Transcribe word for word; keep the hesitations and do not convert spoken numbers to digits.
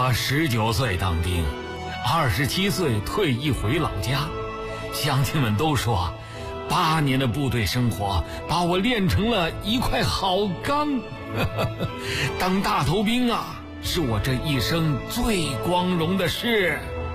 我十九岁当兵，二十七岁退役回老家。乡亲们都说，八年的部队生活把我练成了一块好钢。当大头兵啊，是我这一生最光荣的事。